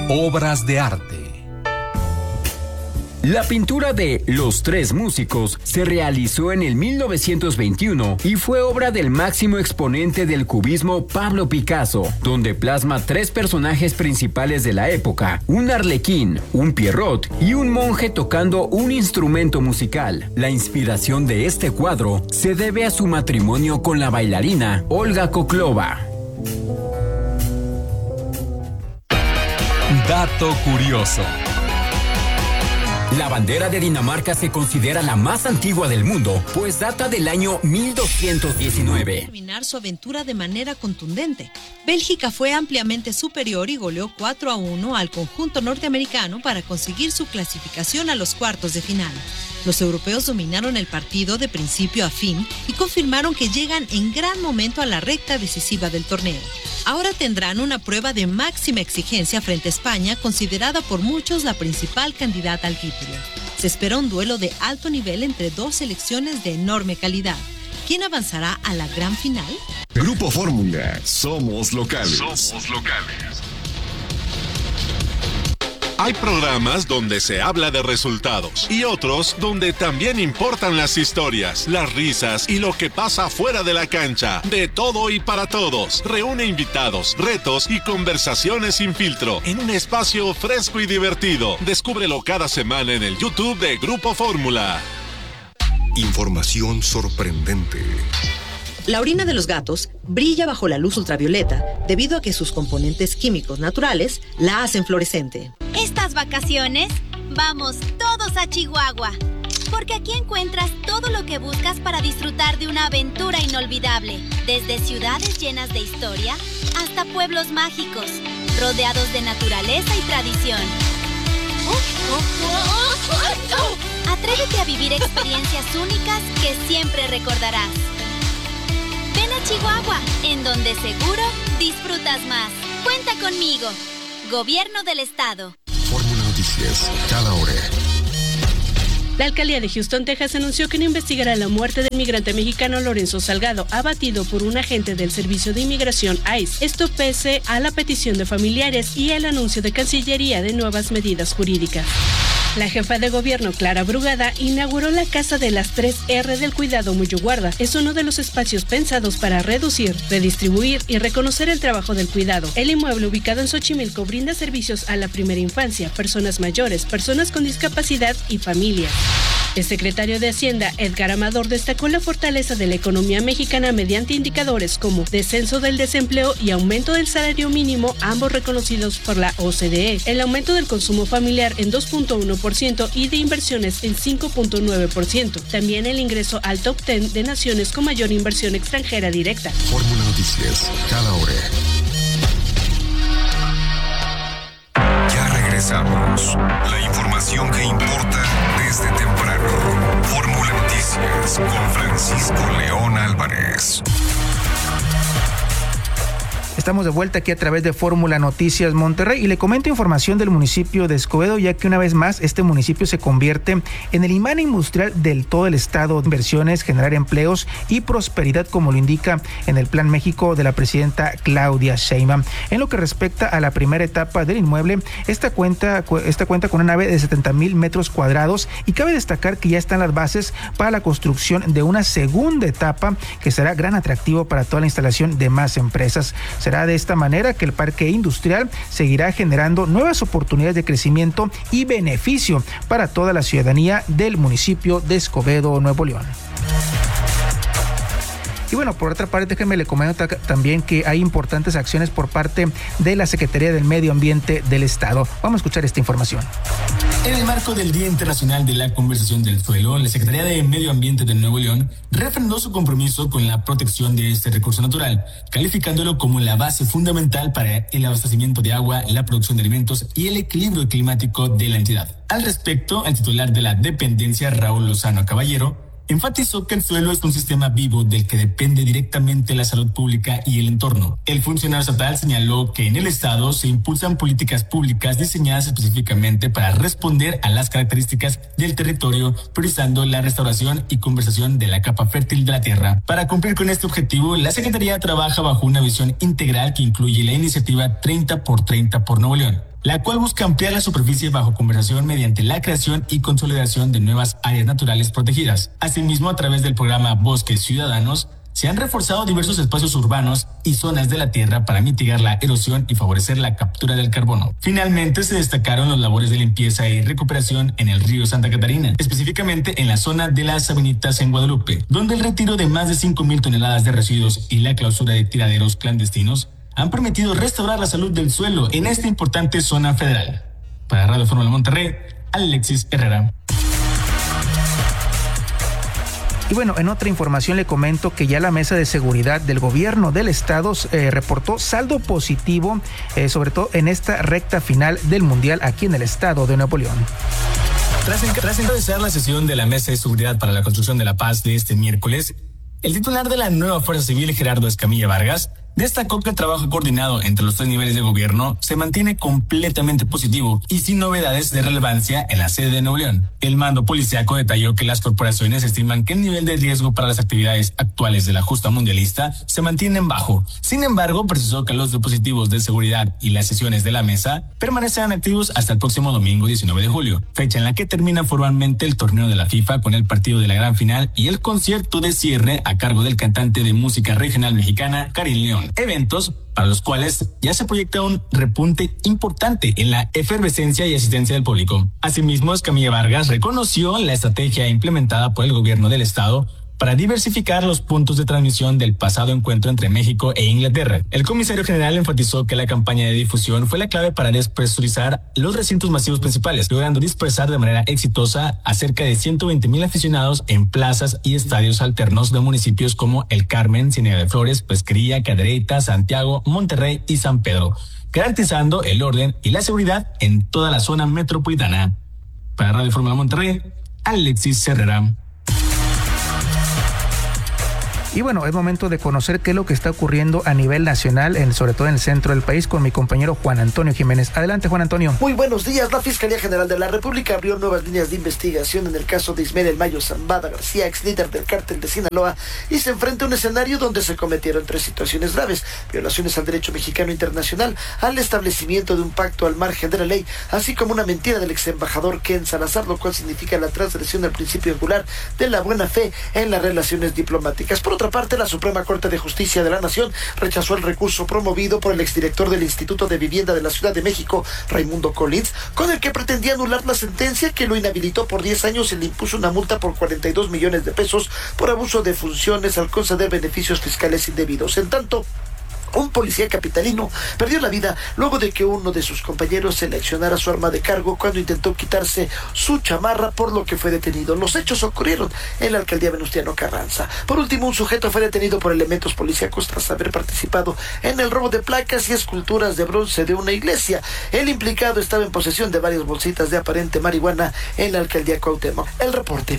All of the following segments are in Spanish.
Obras de arte. La pintura de Los Tres Músicos se realizó en el 1921 y fue obra del máximo exponente del cubismo Pablo Picasso, donde plasma tres personajes principales de la época, un arlequín, un Pierrot y un monje tocando un instrumento musical. La inspiración de este cuadro se debe a su matrimonio con la bailarina Olga Koklova. Dato curioso. La bandera de Dinamarca se considera la más antigua del mundo, pues data del año 1219. Terminar su aventura de manera contundente. Bélgica fue ampliamente superior y goleó 4-1 al conjunto norteamericano para conseguir su clasificación a los cuartos de final. Los europeos dominaron el partido de principio a fin y confirmaron que llegan en gran momento a la recta decisiva del torneo. Ahora tendrán una prueba de máxima exigencia frente a España, considerada por muchos la principal candidata al título. Se espera un duelo de alto nivel entre dos selecciones de enorme calidad. ¿Quién avanzará a la gran final? Grupo Fórmula, somos locales. Hay programas donde se habla de resultados y otros donde también importan las historias, las risas y lo que pasa fuera de la cancha. De todo y para todos. Reúne invitados, retos y conversaciones sin filtro en un espacio fresco y divertido. Descúbrelo cada semana en el YouTube de Grupo Fórmula. Información sorprendente. La orina de los gatos brilla bajo la luz ultravioleta debido a que sus componentes químicos naturales la hacen fluorescente. Estas vacaciones, vamos todos a Chihuahua, porque aquí encuentras todo lo que buscas para disfrutar de una aventura inolvidable, desde ciudades llenas de historia hasta pueblos mágicos, rodeados de naturaleza y tradición. Atrévete a vivir experiencias únicas que siempre recordarás. Ven a Chihuahua, en donde seguro disfrutas más. Cuenta conmigo. Gobierno del Estado. Fórmula Noticias, cada hora. La alcaldía de Houston, Texas, anunció que no investigará la muerte del migrante mexicano Lorenzo Salgado, abatido por un agente del Servicio de Inmigración ICE. Esto pese a la petición de familiares y el anuncio de Cancillería de nuevas medidas jurídicas. La jefa de gobierno, Clara Brugada, inauguró la Casa de las 3R del Cuidado Muyuguarda. Es uno de los espacios pensados para reducir, redistribuir y reconocer el trabajo del cuidado. El inmueble, ubicado en Xochimilco, brinda servicios a la primera infancia, personas mayores, personas con discapacidad y familias. El secretario de Hacienda, Edgar Amador, destacó la fortaleza de la economía mexicana mediante indicadores como descenso del desempleo y aumento del salario mínimo, ambos reconocidos por la OCDE. El aumento del consumo familiar en 2.1% y de inversiones en 5.9%. También el ingreso al top 10 de naciones con mayor inversión extranjera directa. Fórmula Noticias, cada hora. Ya regresamos. La información que importa desde temprano. Fórmula Noticias con Francisco León Álvarez. Estamos de vuelta aquí a través de Fórmula Noticias Monterrey y le comento información del municipio de Escobedo, ya que una vez más este municipio se convierte en el imán industrial del todo el estado. Inversiones, generar empleos y prosperidad, como lo indica en el Plan México de la presidenta Claudia Sheinbaum. En lo que respecta a la primera etapa del inmueble, esta cuenta con una nave de 70,000 metros cuadrados y cabe destacar que ya están las bases para la construcción de una segunda etapa que será gran atractivo para toda la instalación de más empresas. Será de esta manera que el parque industrial seguirá generando nuevas oportunidades de crecimiento y beneficio para toda la ciudadanía del municipio de Escobedo, Nuevo León. Y bueno, por otra parte, déjenme le comento también que hay importantes acciones por parte de la Secretaría del Medio Ambiente del Estado. Vamos a escuchar esta información. En el marco del Día Internacional de la Conservación del Suelo, la Secretaría de Medio Ambiente de Nuevo León refrendó su compromiso con la protección de este recurso natural, calificándolo como la base fundamental para el abastecimiento de agua, la producción de alimentos y el equilibrio climático de la entidad. Al respecto, el titular de la dependencia, Raúl Lozano Caballero, enfatizó que el suelo es un sistema vivo del que depende directamente la salud pública y el entorno. El funcionario estatal señaló que en el estado se impulsan políticas públicas diseñadas específicamente para responder a las características del territorio, priorizando la restauración y conservación de la capa fértil de la tierra. Para cumplir con este objetivo, la Secretaría trabaja bajo una visión integral que incluye la iniciativa 30 por 30 por Nuevo León, la cual busca ampliar la superficie bajo conservación mediante la creación y consolidación de nuevas áreas naturales protegidas. Asimismo, a través del programa Bosques Ciudadanos, se han reforzado diversos espacios urbanos y zonas de la tierra para mitigar la erosión y favorecer la captura del carbono. Finalmente, se destacaron las labores de limpieza y recuperación en el río Santa Catarina, específicamente en la zona de las Sabinitas en Guadalupe, donde el retiro de más de 5,000 toneladas de residuos y la clausura de tiraderos clandestinos han permitido restaurar la salud del suelo en esta importante zona federal. Para Radio Fórmula Monterrey, Alexis Herrera. Y bueno, en otra información le comento que ya la Mesa de Seguridad del Gobierno del Estado reportó saldo positivo, sobre todo en esta recta final del Mundial aquí en el Estado de Nuevo León. Tras encabezar la sesión de la Mesa de Seguridad para la Construcción de la Paz de este miércoles, el titular de la nueva Fuerza Civil, Gerardo Escamilla Vargas, destacó que el trabajo coordinado entre los 3 niveles de gobierno se mantiene completamente positivo y sin novedades de relevancia en la sede de Nuevo León. El mando policíaco detalló que las corporaciones estiman que el nivel de riesgo para las actividades actuales de la justa mundialista se mantienen bajo. Sin embargo, precisó que los dispositivos de seguridad y las sesiones de la mesa permanecerán activos hasta el próximo domingo 19 de julio, fecha en la que termina formalmente el torneo de la FIFA con el partido de la gran final y el concierto de cierre a cargo del cantante de música regional mexicana, Karim León. Eventos para los cuales ya se proyecta un repunte importante en la efervescencia y asistencia del público. Asimismo, Escamilla Vargas reconoció la estrategia implementada por el gobierno del estado para diversificar los puntos de transmisión del pasado encuentro entre México e Inglaterra. El comisario general enfatizó que la campaña de difusión fue la clave para despresurizar los recintos masivos principales, logrando dispersar de manera exitosa a cerca de 120,000 aficionados en plazas y estadios alternos de municipios como El Carmen, Ciénega de Flores, Pesquería, Cadereyta, Santiago, Monterrey y San Pedro, garantizando el orden y la seguridad en toda la zona metropolitana. Para Radio Fórmula Monterrey, Alexis Herrera. Y bueno, es momento de conocer qué es lo que está ocurriendo a nivel nacional, sobre todo en el centro del país, con mi compañero Juan Antonio Jiménez. Adelante, Juan Antonio. Muy buenos días. La Fiscalía General de la República abrió nuevas líneas de investigación en el caso de Ismael El Mayo Zambada García, ex líder del cártel de Sinaloa, y se enfrenta a un escenario donde se cometieron 3 situaciones graves: violaciones al derecho mexicano internacional, al establecimiento de un pacto al margen de la ley, así como una mentira del ex embajador Ken Salazar, lo cual significa la transgresión al principio angular de la buena fe en las relaciones diplomáticas. Por otra parte, la Suprema Corte de Justicia de la Nación rechazó el recurso promovido por el exdirector del Instituto de Vivienda de la Ciudad de México, Raimundo Collins, con el que pretendía anular la sentencia que lo inhabilitó por 10 años y le impuso una multa por 42 millones de pesos por abuso de funciones al conceder beneficios fiscales indebidos. En tanto, un policía capitalino perdió la vida luego de que uno de sus compañeros seleccionara su arma de cargo cuando intentó quitarse su chamarra, por lo que fue detenido. Los hechos ocurrieron en la alcaldía Venustiano Carranza. Por último, un sujeto fue detenido por elementos policíacos tras haber participado en el robo de placas y esculturas de bronce de una iglesia. El implicado estaba en posesión de varias bolsitas de aparente marihuana en la alcaldía Cuauhtémoc. El reporte.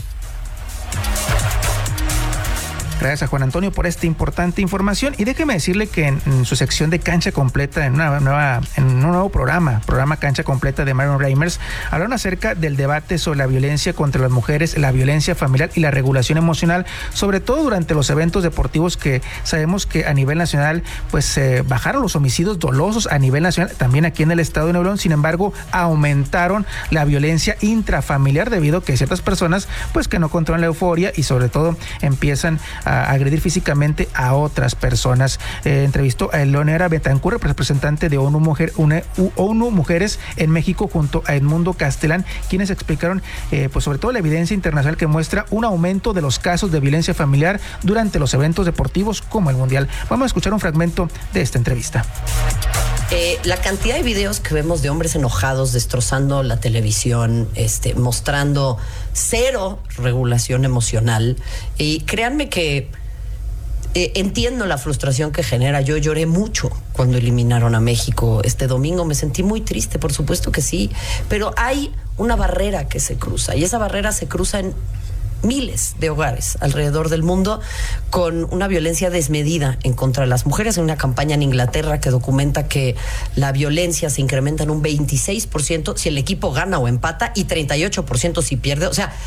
Gracias a Juan Antonio por esta importante información, y déjeme decirle que en su sección de Cancha Completa, en un nuevo programa Cancha Completa de Marion Reimers, hablaron acerca del debate sobre la violencia contra las mujeres, la violencia familiar y la regulación emocional, sobre todo durante los eventos deportivos, que sabemos que a nivel nacional pues bajaron los homicidios dolosos a nivel nacional, también aquí en el estado de Nuevo León. Sin embargo, aumentaron la violencia intrafamiliar debido a que ciertas personas pues que no controlan la euforia y sobre todo empiezan a agredir físicamente a otras personas. Entrevistó a Eleonora Betancur, representante de ONU Mujeres en México, junto a Edmundo Castelán, quienes explicaron pues sobre todo la evidencia internacional que muestra un aumento de los casos de violencia familiar durante los eventos deportivos como el Mundial. Vamos a escuchar un fragmento de esta entrevista. La cantidad de videos que vemos de hombres enojados destrozando la televisión, mostrando cero regulación emocional, y créanme que entiendo la frustración que genera. Yo lloré mucho cuando eliminaron a México este domingo, me sentí muy triste, por supuesto que sí, pero hay una barrera que se cruza, y esa barrera se cruza en miles de hogares alrededor del mundo, con una violencia desmedida en contra de las mujeres. Hay una campaña en Inglaterra que documenta que la violencia se incrementa en un 26% si el equipo gana o empata y 38% si pierde. O sea,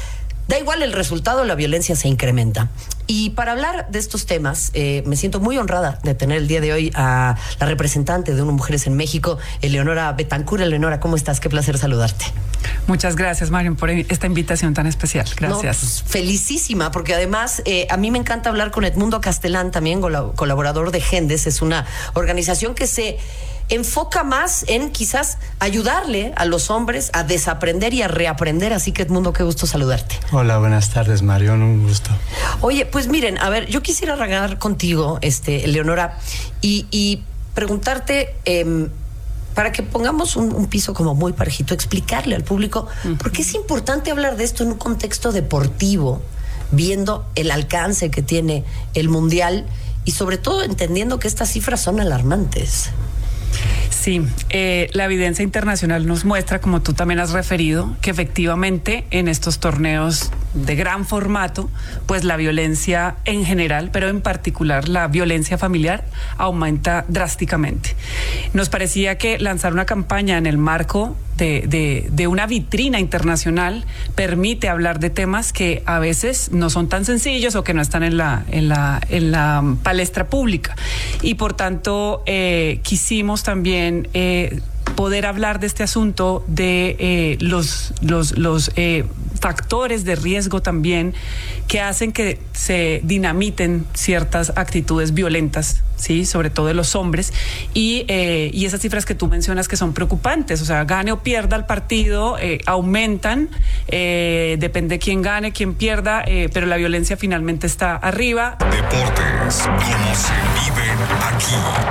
Da igual el resultado, la violencia se incrementa. Y para hablar de estos temas, me siento muy honrada de tener el día de hoy a la representante de UNO Mujeres en México, Eleonora Betancourt. Eleonora, ¿cómo estás? Qué placer saludarte. Muchas gracias, Marion, por esta invitación tan especial. Gracias. No, pues, felicísima, porque además a mí me encanta hablar con Edmundo Castelán, también colaborador de Gendes. Es una organización que se enfoca más en quizás ayudarle a los hombres a desaprender y a reaprender. Así que, Edmundo, qué gusto saludarte. Hola, buenas tardes, Marion, un gusto. Oye, pues miren, a ver, yo quisiera arrancar contigo, Eleonora, y preguntarte, para que pongamos un piso como muy parejito, explicarle al público por qué es importante hablar de esto en un contexto deportivo, viendo el alcance que tiene el Mundial y sobre todo entendiendo que estas cifras son alarmantes. Sí, la evidencia internacional nos muestra, como tú también has referido, que efectivamente en estos torneos de gran formato, pues la violencia en general, pero en particular la violencia familiar, aumenta drásticamente. Nos parecía que lanzar una campaña en el marco de una vitrina internacional permite hablar de temas que a veces no son tan sencillos o que no están en la palestra pública. Y por tanto, quisimos también poder hablar de este asunto de los factores de riesgo también que hacen que se dinamiten ciertas actitudes violentas, sí, sobre todo de los hombres, y esas cifras que tú mencionas que son preocupantes, o sea, gane o pierda el partido, aumentan, depende quién gane, quién pierda, pero la violencia finalmente está arriba. Deportes, como se viven aquí.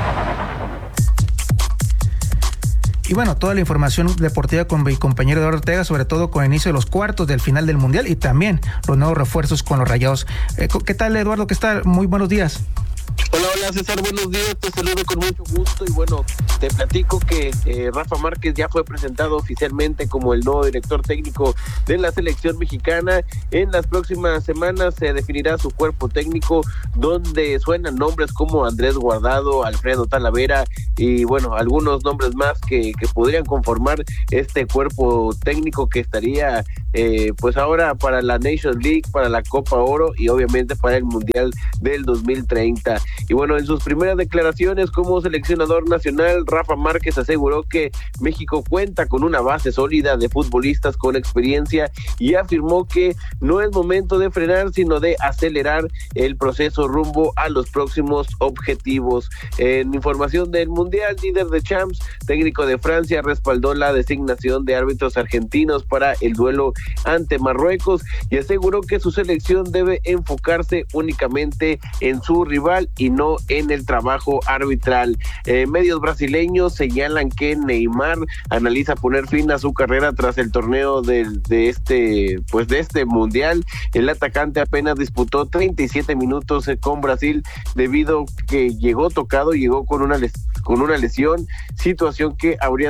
Y bueno, toda la información deportiva con mi compañero Eduardo Ortega, sobre todo con el inicio de los cuartos del final del Mundial y también los nuevos refuerzos con los Rayados. ¿Qué tal, Eduardo? ¿Qué tal? Muy buenos días. Hola César, buenos días, te saludo con mucho gusto y bueno, te platico que Rafa Márquez ya fue presentado oficialmente como el nuevo director técnico de la selección mexicana. En las próximas semanas se definirá su cuerpo técnico, donde suenan nombres como Andrés Guardado, Alfredo Talavera y bueno, algunos nombres más que podrían conformar este cuerpo técnico que estaría pues ahora para la Nations League, para la Copa Oro y obviamente para el Mundial del 2030. Y bueno, en sus primeras declaraciones como seleccionador nacional, Rafa Márquez aseguró que México cuenta con una base sólida de futbolistas con experiencia y afirmó que no es momento de frenar, sino de acelerar el proceso rumbo a los próximos objetivos. En información del Mundial, líder de Champs, técnico de Francia, respaldó la designación de árbitros argentinos para el duelo ante Marruecos y aseguró que su selección debe enfocarse únicamente en su rival y no en el trabajo arbitral. Medios brasileños señalan que Neymar analiza poner fin a su carrera tras el torneo de este mundial. El atacante apenas disputó 37 minutos con Brasil debido que llegó con una lesión, situación que habría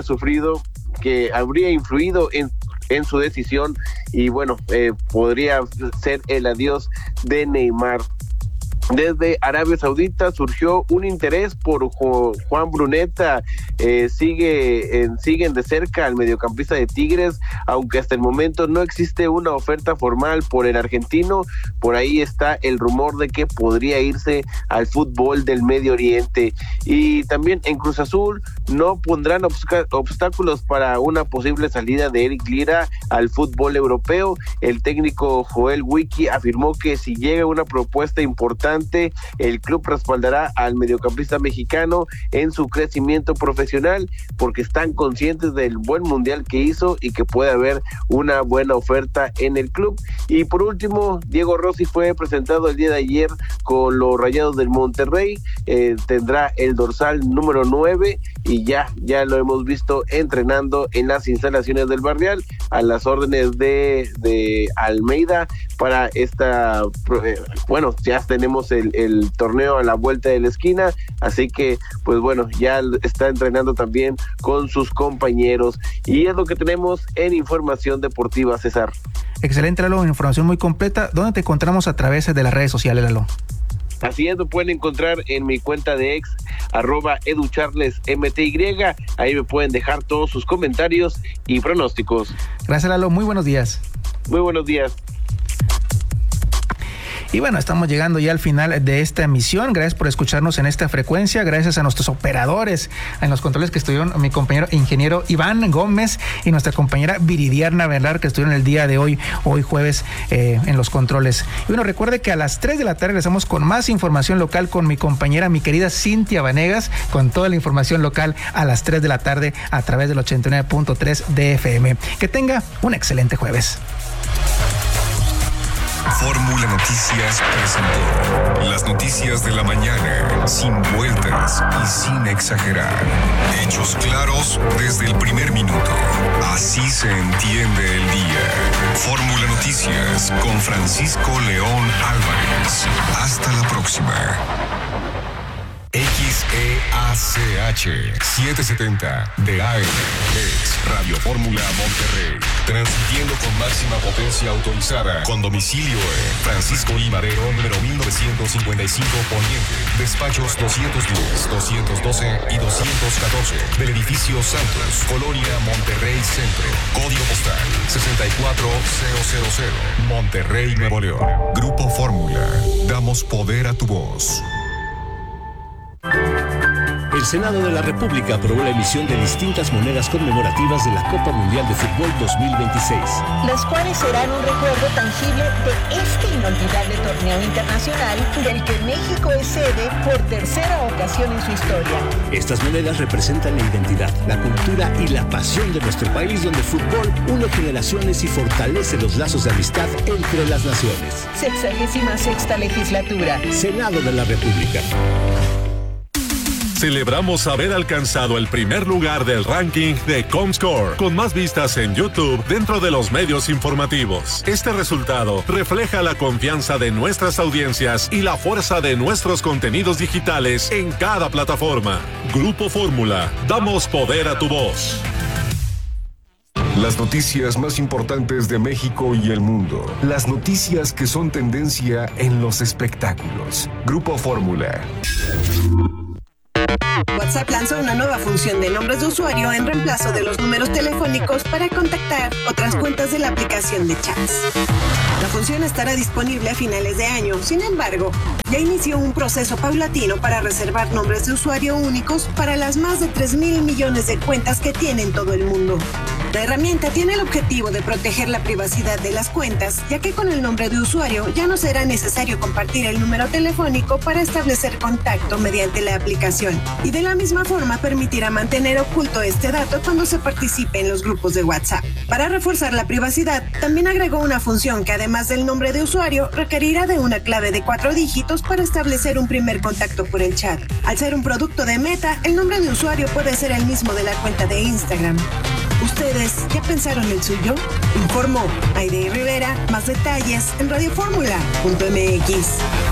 influido en su decisión y bueno, podría ser el adiós de Neymar. Desde Arabia Saudita surgió un interés por Juan Bruneta. Siguen de cerca al mediocampista de Tigres, aunque hasta el momento no existe una oferta formal por el argentino. Por ahí está el rumor de que podría irse al fútbol del Medio Oriente. Y también en Cruz Azul no pondrán obstáculos para una posible salida de Eric Lira al fútbol europeo. El técnico Joel Wiki afirmó que si llega una propuesta importante, el club respaldará al mediocampista mexicano en su crecimiento profesional porque están conscientes del buen mundial que hizo y que puede haber una buena oferta en el club. Y por último, Diego Rossi fue presentado el día de ayer con los Rayados del Monterrey. Tendrá el dorsal número 9 y ya lo hemos visto entrenando en las instalaciones del Barrial a las órdenes de Almeida para esta, ya tenemos el torneo a la vuelta de la esquina, así que pues bueno, ya está entrenando también con sus compañeros y es lo que tenemos en información deportiva, César. Excelente, Lalo, información muy completa. ¿Dónde te encontramos a través de las redes sociales, Lalo? Así es, me pueden encontrar en mi cuenta de ex, @educharlesmty, ahí me pueden dejar todos sus comentarios y pronósticos. Gracias, Lalo, muy buenos días. Muy buenos días. Y bueno, estamos llegando ya al final de esta emisión. Gracias por escucharnos en esta frecuencia. Gracias a nuestros operadores en los controles que estuvieron mi compañero ingeniero Iván Gómez y nuestra compañera Viridiana Bernal, que estuvieron el día de hoy jueves, en los controles. Y bueno, recuerde que a las 3 de la tarde regresamos con más información local con mi compañera, mi querida Cintia Vanegas, con toda la información local a las 3 de la tarde a través del 89.3 de FM. Que tenga un excelente jueves. Fórmula Noticias presentó las noticias de la mañana, sin vueltas y sin exagerar. Hechos claros desde el primer minuto. Así se entiende el día. Fórmula Noticias con Francisco León Álvarez. Hasta la próxima. XEACH 770 de AM es Radio Fórmula Monterrey, transmitiendo con máxima potencia autorizada, con domicilio en Francisco I. Madero, número 1955 Poniente, despachos 210, 212 y 214 del edificio Santos, Colonia Monterrey Centro, código postal 64000, Monterrey, Nuevo León. Grupo Fórmula, damos poder a tu voz. El Senado de la República aprobó la emisión de distintas monedas conmemorativas de la Copa Mundial de Fútbol 2026. Las cuales serán un recuerdo tangible de este inolvidable torneo internacional del que México es sede por tercera ocasión en su historia. Estas monedas representan la identidad, la cultura y la pasión de nuestro país, donde el fútbol une generaciones y fortalece los lazos de amistad entre las naciones. 66ª legislatura. Senado de la República. Celebramos haber alcanzado el primer lugar del ranking de Comscore, con más vistas en YouTube dentro de los medios informativos. Este resultado refleja la confianza de nuestras audiencias y la fuerza de nuestros contenidos digitales en cada plataforma. Grupo Fórmula, damos poder a tu voz. Las noticias más importantes de México y el mundo. Las noticias que son tendencia en los espectáculos. Grupo Fórmula. WhatsApp lanzó una nueva función de nombres de usuario en reemplazo de los números telefónicos para contactar otras cuentas de la aplicación de chats. La función estará disponible a finales de año. Sin embargo, ya inició un proceso paulatino para reservar nombres de usuario únicos para las más de 3,000 millones de cuentas que tiene en todo el mundo. La herramienta tiene el objetivo de proteger la privacidad de las cuentas, ya que con el nombre de usuario ya no será necesario compartir el número telefónico para establecer contacto mediante la aplicación, y de la misma forma permitirá mantener oculto este dato cuando se participe en los grupos de WhatsApp. Para reforzar la privacidad, también agregó una función que, además del nombre de usuario, requerirá de una clave de 4 dígitos para establecer un primer contacto por el chat. Al ser un producto de Meta, el nombre de usuario puede ser el mismo de la cuenta de Instagram. ¿Ustedes ya pensaron el suyo? Informó Aide Rivera. Más detalles en radioformula.mx.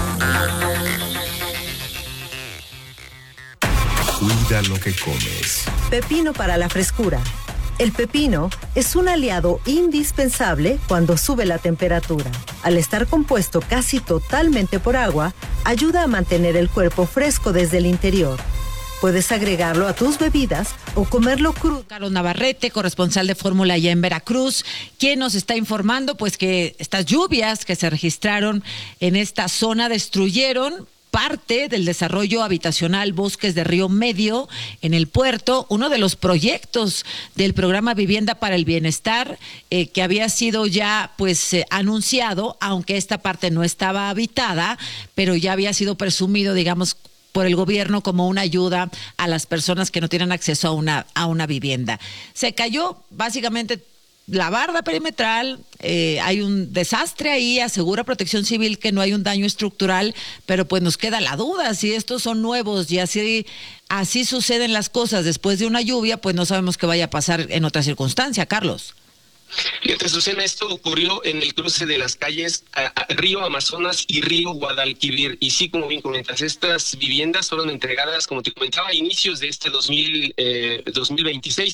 Cuida lo que comes. Pepino para la frescura. El pepino es un aliado indispensable cuando sube la temperatura. Al estar compuesto casi totalmente por agua, ayuda a mantener el cuerpo fresco desde el interior. Puedes agregarlo a tus bebidas o comerlo crudo. Carlos Navarrete, corresponsal de Fórmula allá en Veracruz, quien nos está informando pues que estas lluvias que se registraron en esta zona destruyeron parte del desarrollo habitacional Bosques de Río Medio en el puerto, uno de los proyectos del programa Vivienda para el Bienestar, que había sido ya anunciado, aunque esta parte no estaba habitada, pero ya había sido presumido, digamos, por el gobierno como una ayuda a las personas que no tienen acceso a una vivienda. Se cayó básicamente la barda perimetral, hay un desastre ahí, asegura Protección Civil que no hay un daño estructural, pero pues nos queda la duda, si estos son nuevos y así suceden las cosas después de una lluvia, pues no sabemos qué vaya a pasar en otra circunstancia, Carlos. Fíjate, Susana, esto ocurrió en el cruce de las calles Río Amazonas y Río Guadalquivir. Y sí, como bien comentas, estas viviendas fueron entregadas, como te comentaba, a inicios de este 2026.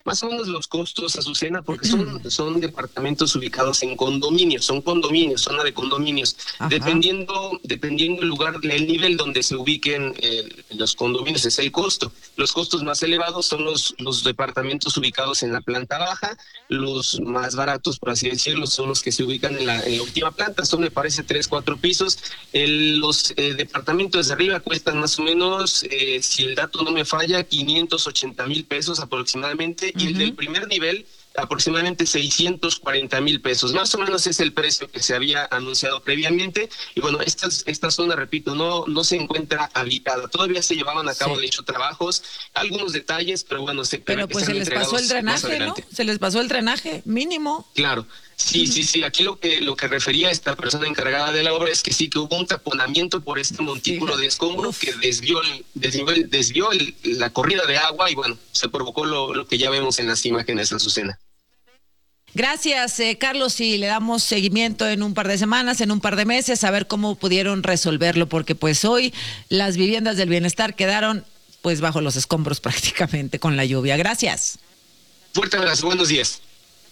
Más o menos los costos, Azucena, porque son departamentos ubicados en condominios, zona de condominios. Dependiendo el lugar, el nivel donde se ubiquen los condominios es el costo. Los costos más elevados son los departamentos ubicados en la planta baja, los más baratos, por así decirlo, son los que se ubican en la última planta, son, me parece, 3-4 pisos. Los departamentos de arriba cuestan más o menos, si el dato no me falla, 580,000 pesos aproximadamente, y el del primer nivel aproximadamente 640,000 pesos. Más o menos es el precio que se había anunciado previamente. Y bueno, esta zona, repito, no se encuentra habitada. Todavía se llevaban a cabo, de hecho, trabajos, algunos detalles, pero bueno, pero pues se les pasó el drenaje, ¿no? Se les pasó el drenaje mínimo. Claro. Sí. Aquí lo que refería esta persona encargada de la obra es que sí, que hubo un taponamiento por este montículo de escombro que desvió la corrida de agua y bueno, se provocó lo que ya vemos en las imágenes, Azucena. Gracias, Carlos, y le damos seguimiento en un par de semanas, en un par de meses, a ver cómo pudieron resolverlo, porque pues hoy las viviendas del bienestar quedaron pues bajo los escombros prácticamente con la lluvia. Gracias. Fuerte abrazo, buenos días.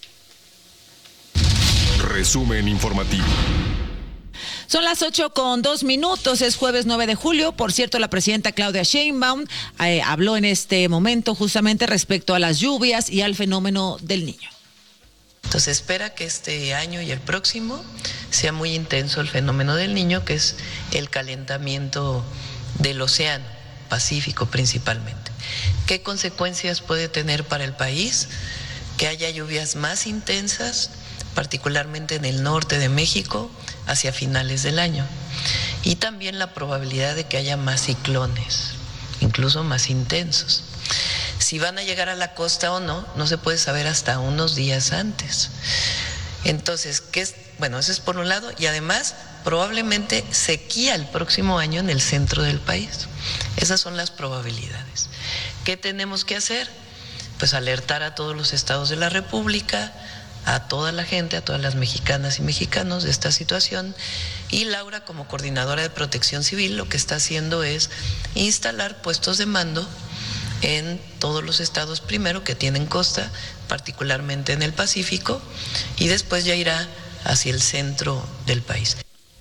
Resumen informativo. Son las 8:02, es jueves 9 de julio. Por cierto, la presidenta Claudia Sheinbaum habló en este momento justamente respecto a las lluvias y al fenómeno del Niño. Entonces espera que este año y el próximo sea muy intenso el fenómeno del Niño, que es el calentamiento del océano Pacífico principalmente. ¿Qué consecuencias puede tener para el país? Que haya lluvias más intensas, particularmente en el norte de México, hacia finales del año. Y también la probabilidad de que haya más ciclones, incluso más intensos. Si van a llegar a la costa o no se puede saber hasta unos días antes. Entonces, eso es por un lado, y además probablemente sequía el próximo año en el centro del país. Esas son las probabilidades. ¿Qué tenemos que hacer? Pues alertar a todos los estados de la República, a toda la gente, a todas las mexicanas y mexicanos de esta situación. Y Laura, como coordinadora de Protección Civil, lo que está haciendo es instalar puestos de mando en todos los estados primero que tienen costa, particularmente en el Pacífico, y después ya irá hacia el centro del país.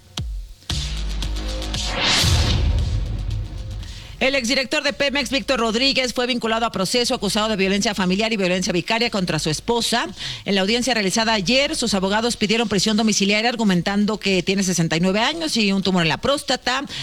El exdirector de Pemex, Víctor Rodríguez, fue vinculado a proceso acusado de violencia familiar y violencia vicaria contra su esposa. En la audiencia realizada ayer, sus abogados pidieron prisión domiciliaria argumentando que tiene 69 años y un tumor en la próstata.